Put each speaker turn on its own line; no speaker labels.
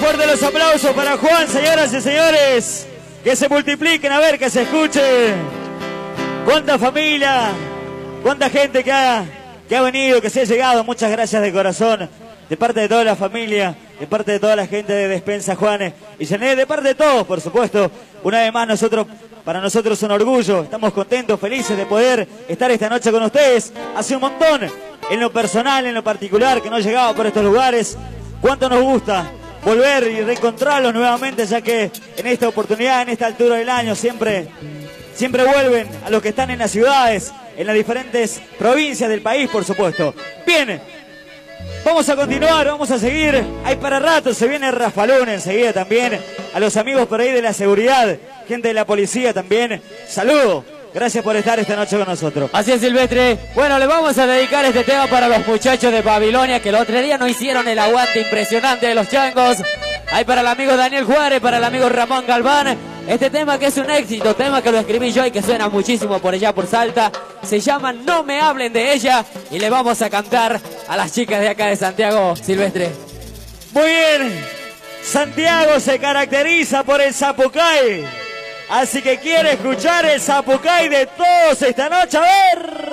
fuerte los aplausos para Juan, señoras y señores. Que se multipliquen, a ver, que se escuche. Cuánta familia, cuánta gente que ha venido, que se ha llegado. Muchas gracias de corazón, de parte de toda la familia, de parte de toda la gente de Despensa Juanes y Janet, de parte de todos, por supuesto. Una vez más, para nosotros es un orgullo. Estamos contentos, felices de poder estar esta noche con ustedes. Hace un montón, en lo personal, en lo particular, que no llegaba por estos lugares. Cuánto nos gusta volver y reencontrarlos nuevamente, ya que en esta oportunidad, en esta altura del año, siempre vuelven a los que están en las ciudades, en las diferentes provincias del país, por supuesto. Bien, vamos a continuar, vamos a seguir. Hay para rato, se viene Rafalón enseguida también. A los amigos por ahí de la seguridad, gente de la policía también. Saludo. Gracias por estar esta noche con nosotros.
Así es, Silvestre. Bueno, le vamos a dedicar este tema para los muchachos de Babilonia que el otro día no hicieron el aguante impresionante de los changos. Hay para el amigo Daniel Juárez, para el amigo Ramón Galván. Este tema que es un éxito, tema que lo escribí yo y que suena muchísimo por allá por Salta. Se llama No me hablen de ella y le vamos a cantar a las chicas de acá de Santiago, Silvestre.
Muy bien. Santiago se caracteriza por el zapucay. Así que quiere escuchar el zapucay de todos esta noche. A ver.